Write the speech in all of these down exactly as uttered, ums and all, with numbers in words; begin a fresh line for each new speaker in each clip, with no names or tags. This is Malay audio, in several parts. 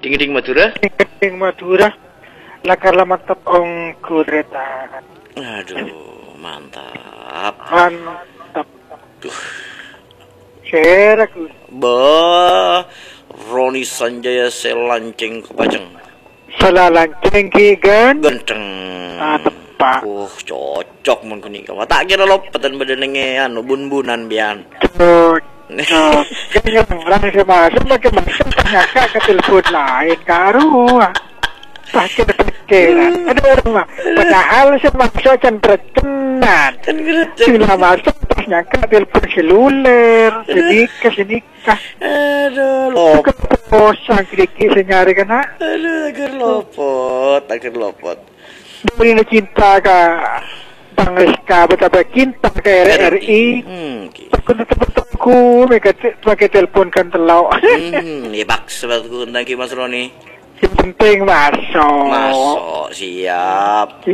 Ding-ding Madura.
Ding Madura. Lakarlah mantap ong kureta.
Aduh, mantap.
Mantap.
Duh.
Share aku.
Bah, Roni Sanjaya selanceng kepajang.
Salah lanceng ki kan?
Ganteng.
Ah, tepat.
Uh, cocok mun kuning ka. Tak kira lopetan badanenge anu bun-bunan bian.
Cocok. Kaya orang sa masuk pakai masuk nyaka ke telepon lain karo. Pakai pikiran. Ada orang mah. Padahal sa masuk can berkenan. Sila masuk pas nyaka telepon seluler. Sedikah sedikah.
Aduh, lopot.
Kosong sedikit senyari kena.
Aduh, agar lopot, agar lopot.
Duri na cinta ka Bang Rizka betapa cinta ke R R I.
Hmm, okay.
Aku tetap-tetapku mereka pakai telefon kan telau.
Hmm, ibak sebab ku undang ki Mas Roni.
Yang penting masuk.
Masuk, siap.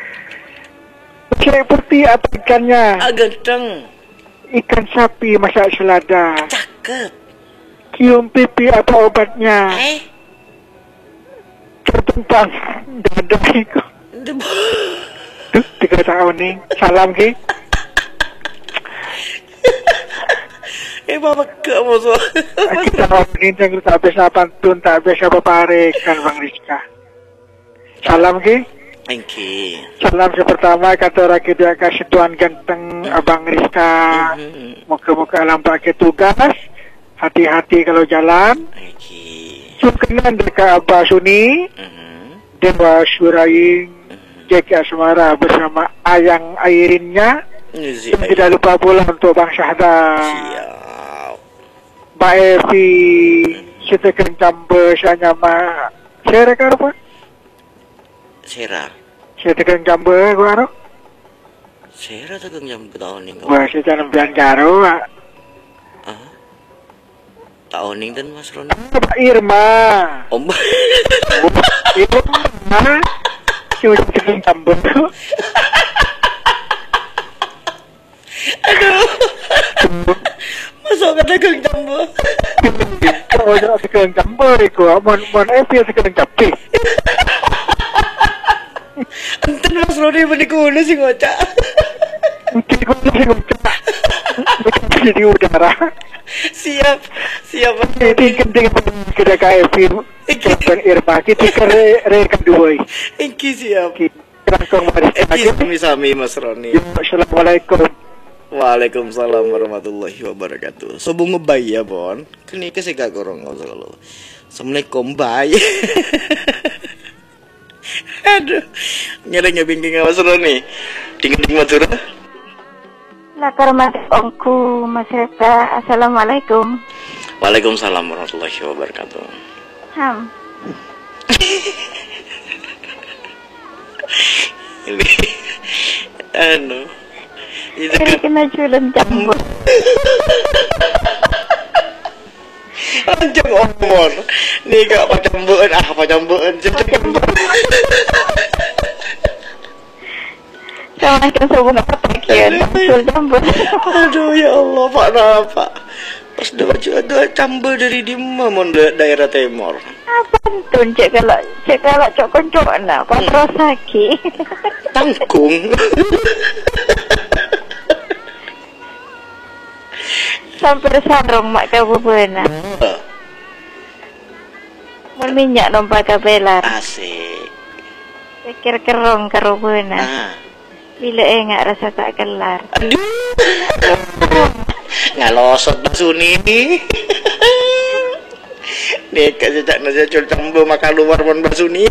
Seperti apa ikannya?
Ah, ganteng.
Ikan sapi masak selada.
Cakep.
Cium pipi apa obatnya?
Eh?
Tertentang dada-dadaku. Duh, tiga tahun nih. Salam ki.
Eh, bapak kamu so.
Kita ngomongin yang tak biasa pantun, tak biasa paparekan Bang Rizka. Salam ki.
Thank you.
Salam yang pertama kata rakyat dia kasih tuan ganteng Abang Rizka. Muka-muka alam pakai tugas. Hati-hati kalau jalan.
Thank you.
Sungkenan dekat Abah Suni. Dan Wah Syuraing. J K Asmara bersama Ayang Airinnya. Dan tidak lupa pula untuk Bang Syahda.
Siap.
Mbak Evi. Setakan camber saya nama. Saya reka apa?
Sera.
Setakan camber gua aro.
Sera tegang jam tahun ning.
Wah, saya jangan biar karo, Pak.
Ah. Tahun ning dan Mas Roni.
Mbak Irma.
Om.
Irma. Cuma setakan camber tu.
Aduh. Masuk ke tegang jambu.
Oh, jangan setakan camber itu. Mon mon Evi setakan capi.
Enten Mas Roni menikuna sih ngocak.
Mungkin kau masih ngocak. Mungkin di udara.
Siap, siap.
Ini penting kita K F M. Kita Irma kita kere rekan dua.
Iki siap.
Kerangkong mari.
Iki sami-sami Mas Roni.
Assalamualaikum.
Waalaikumsalam warahmatullahi wabarakatuh. Sobong ngebay ya, Bon. Kini ke sega gorong selalu. Assalamualaikum, bye. Aduh. Nyerengnya bingking Mas Roni. Ding-ding Madura.
Lakar mati ongku Mas Reza. Assalamualaikum.
Waalaikumsalam warahmatullahi wabarakatuh.
Ham.
Ini anu itu
Ini kena jualan jambu.
Anjing omor. Ni gak macam beun ah macam beun.
Assalamualaikum sebelum apa takian jual jambu.
Aduh ya Allah Pak Napa. Pas dua dua camber dari di mana daerah Timur.
Apa tuh cek kalau cek kalau cok koncok nak patro sakit.
Tangkung.
Sampai sarung mak kau benar. Mau minyak lompat kabelar.
Asik.
Pikir kerong karo benar.
Ah.
Bila enggak rasa tak kelar.
Aduh. Ngalosot Basuni. Nek sejak nasi cul cambo maka luar pun Basuni.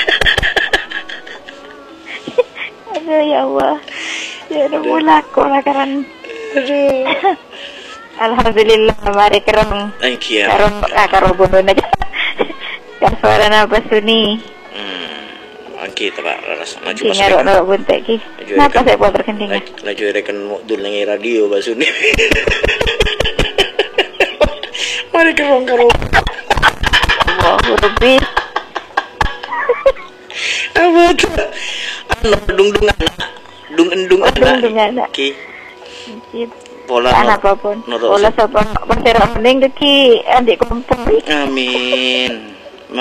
Aduh ya Allah. Ya udah mulai aku lah kan.
Aduh.
Alhamdulillah mari kerong.
Thank you.
Kerong karo bono aja. Kan suara napa Suni.
Hmm. Oke, tak rasa maju
Ki ngarok ngarok buntek ki. Napa saya buat berkendingan?
Laju rekan modul nang radio Basuni. Mari kerong karo.
Wah, lebih.
Apa tu? Anu dung-dungan. Dung-dung anak.
Dung-dungan.
Ki.
Ki.
Pola
apapun. Pola sapa perserak mending ki adik kumpul.
Amin.